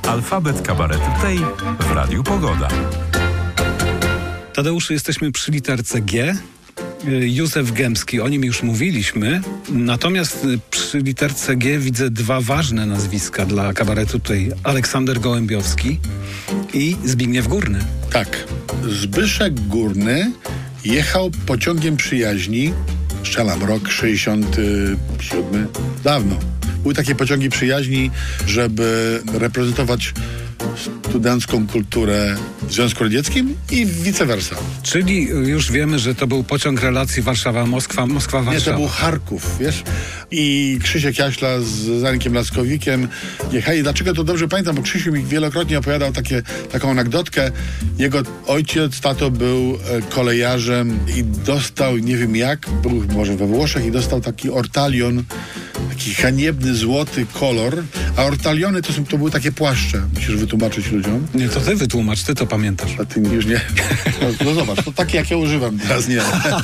Alfabet kabaretu tej w Radiu Pogoda. Tadeuszu, jesteśmy przy literce G. Józef Gębski, o nim już mówiliśmy. Natomiast przy literce G widzę dwa ważne nazwiska dla kabaretu tutaj. Aleksander Gołębiowski i Zbigniew Górny. Tak. Zbyszek Górny jechał pociągiem przyjaźni, strzelam, rok 67, dawno. Były takie pociągi przyjaźni, żeby reprezentować studencką kulturę w Związku Radzieckim i vice versa. Czyli już wiemy, że to był pociąg relacji Warszawa-Moskwa, Moskwa-Warszawa. Nie, to był Charków, wiesz? I Krzysiek Jaśla z Zańkiem Laskowikiem jechali. Dlaczego to dobrze pamiętam? Bo Krzysiu mi wielokrotnie opowiadał taką anegdotkę. Jego ojciec, tato był kolejarzem i dostał, nie wiem jak, był może we Włoszech i dostał taki ortalion, taki haniebny, złoty kolor, a ortaliony to były takie płaszcze. Musisz wytłumaczyć ludziom. Nie, to ty wytłumacz, ty to pamiętasz. A ty już nie? No zobacz, to takie jak ja używam, teraz nie.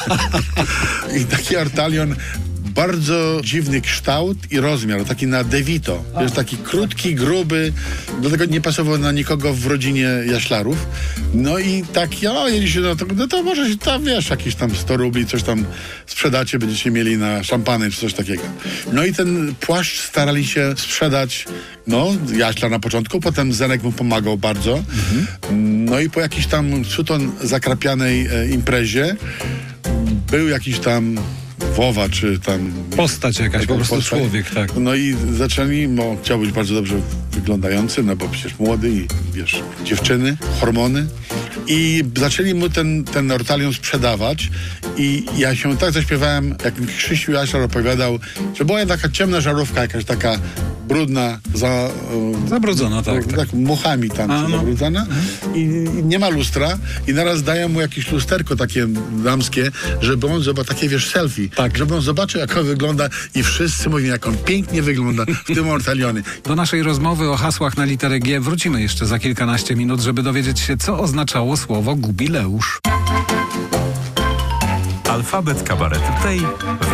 I taki ortalion, bardzo dziwny kształt i rozmiar, taki na DeVito. To jest taki krótki, gruby, dlatego nie pasował na nikogo w rodzinie Jaślarów. No i tak, jedziecie, no to może się tam, wiesz, jakieś tam 100 rubli, coś tam sprzedacie, będziecie mieli na szampany czy coś takiego. No i ten płaszcz starali się sprzedać, Jaślar na początku, potem Zenek mu pomagał bardzo. No i po jakiejś tam cuton zakrapianej imprezie był jakiś tam Wowa, czy tam... Postać jakaś, po prostu człowiek, tak. No i zaczęli, chciał być bardzo dobrze wyglądający, bo przecież młody i, wiesz, dziewczyny, hormony. I zaczęli mu ten ortalion sprzedawać i ja się tak zaśpiewałem, jak mi Krzysiu Jaślar opowiadał, że była taka ciemna żarówka, jakaś taka brudna, zabrudzona, tak. Muchami tam zabrudzona i nie ma lustra i naraz dają mu jakieś lusterko takie damskie, żeby on zobaczył, takie, wiesz, selfie, żeby on zobaczył, jak on wygląda i wszyscy mówią, jak on pięknie wygląda w tym ortalionie. Do naszej rozmowy o hasłach na literę G wrócimy jeszcze za kilkanaście minut, żeby dowiedzieć się, co oznaczało słowo gubileusz. Alfabet kabaretu tej w